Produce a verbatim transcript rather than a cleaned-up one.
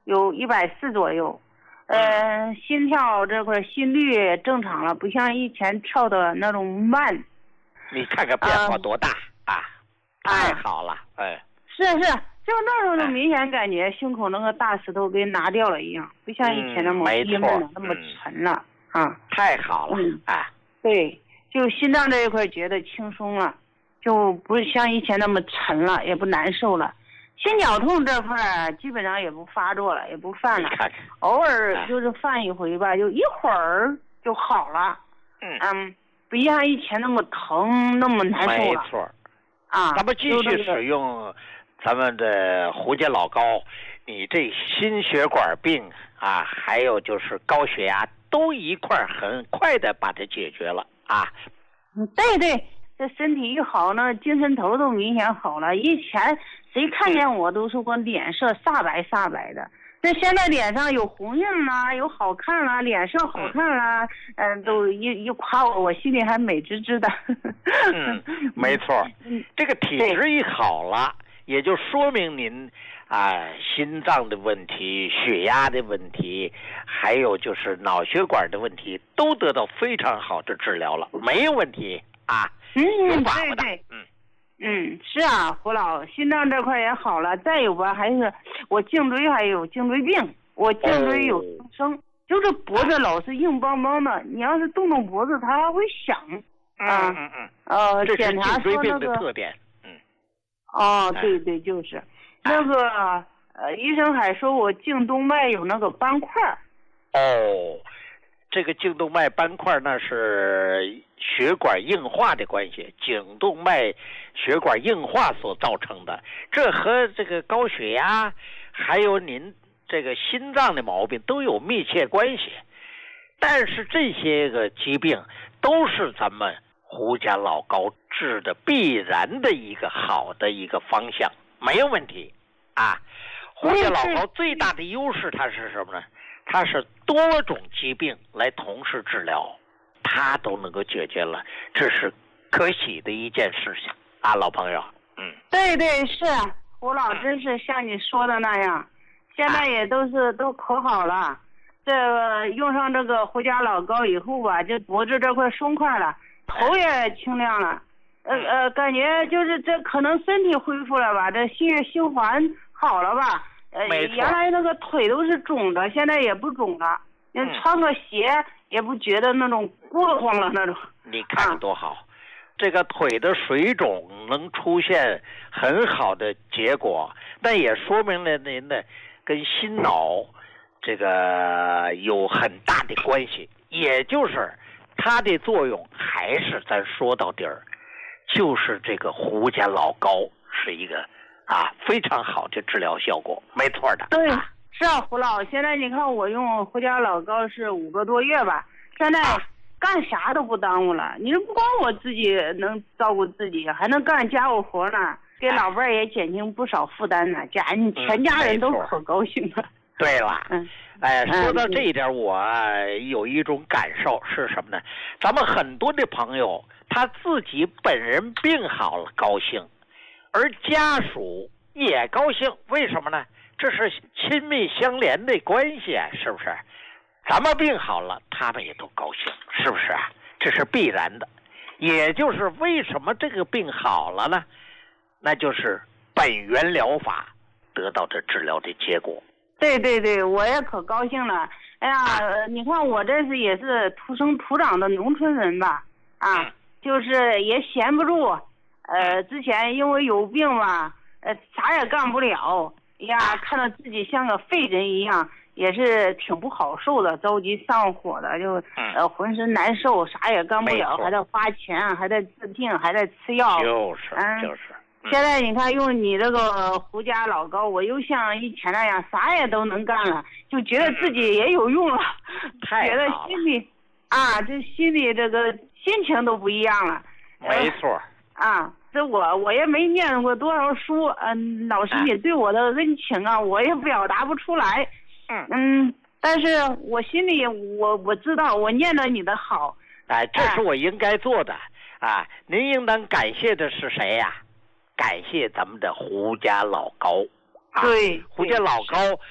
有一百四左右。呃，心跳这块心率正常了，不像以前跳的那种慢。 你看看变化多大、呃、啊！太好了，哎、呃， 是是，就那时候就明显感觉胸口那个大石头给拿掉了一样，不像以前那么郁闷了，那么沉了、嗯、啊！ 太好了，嗯啊， 对，就心脏这一块觉得轻松了，就不像以前那么沉了，也不难受了。心绞痛这块基本上也不发作了，也不犯了， 看看偶尔就是犯一回吧，就一会儿就好了。 嗯嗯，不像以前那么疼，那么难受了。 没错。 啊， 咱们继续使用咱们的胡家老高，你这心血管病啊，还有就是高血压，都一块很快的把它解决了啊。 对对，这身体一好呢，精神头都明显好了。以前谁看见我都说我脸色煞白煞白的，这现在脸上有红印啦，有好看啦，脸色好看啦，嗯、呃，都一一夸我，我心里还美滋滋的。 嗯，没错，这个体质一好了，也就说明您啊、呃、心脏的问题、血压的问题，还有就是脑血管的问题，都得到非常好的治疗了，没有问题啊。 嗯， 有把握的， 对对， 嗯。 嗯，是啊，胡老，心脏这块也好了。再有吧，还是我颈椎还有颈椎病，我颈椎有增生，哦、就是脖子老是硬邦邦的。你要是动动脖子，它还会响。啊、 嗯嗯嗯。 呃， 这是检查说那个。 特点。嗯。 哦，对对，就是、哎、那个呃，医生还说我颈动脉有那个斑块。 哦。这个颈动脉斑块那是血管硬化的关系，颈动脉血管硬化所造成的，这和这个高血压还有您这个心脏的毛病都有密切关系。但是这些个疾病都是咱们胡家老高治的必然的一个好的一个方向，没有问题啊。胡家老高最大的优势它是什么呢？它是多种疾病来同时治疗，它都能够解决了，这是可喜的一件事情啊，老朋友。嗯， 对对是，我老真是像你说的那样，现在也都是、啊、都可好了。这个用上这个胡家老高以后吧，这脖子这块松快了，头也清亮了，呃呃，感觉就是这可能身体恢复了吧，这血液循环好了吧。呃，原来那个腿都是肿的，现在也不肿了。嗯，穿个鞋也不觉得那种过慌了那种。 你看多好，啊、这个腿的水肿能出现很好的结果，但也说明了您的跟心脑这个有很大的关系。也就是它的作用还是咱说到底儿，就是这个胡家老高是一个。啊，非常好的治疗效果，没错的。 对，是啊，胡老，现在你看我用胡家老高是五个多月吧，现在干啥都不耽误了。你说不光我自己能照顾自己，还能干家务活呢，给老伴儿也减轻不少负担呢，家你全家人都可高兴了。 对了，嗯，哎，说到这一点，我有一种感受是什么呢？咱们很多的朋友他自己本人病好了高兴。而家属也高兴，为什么呢？这是亲密相连的关系啊，是不是？咱们病好了，他们也都高兴，是不是啊？这是必然的。也就是为什么这个病好了呢？那就是本源疗法得到的治疗的结果。 对对对，我也可高兴了。哎呀，你看我这是也是土生土长的农村人吧？啊，嗯、就是也闲不住。呃，之前因为有病嘛，呃，啥也干不了呀，看到自己像个废人一样，也是挺不好受的，着急上火的，就呃浑身难受，啥也干不了，还得花钱，还得治病，还得吃药。 就是，嗯、就是。 现在你看用你这个胡家老高，我又像以前那样啥也都能干了，就觉得自己也有用了， 太觉得心里啊，这心里这个心情都不一样了。 没错。 啊，这我我也没念过多少书，嗯，老师你对我的恩情啊，我也表达不出来， 嗯嗯，但是我心里我我知道我念着你的好， 哎，这是我应该做的啊，啊您应当感谢的是谁呀、啊？感谢咱们的胡家老高，啊、 对， 胡家老高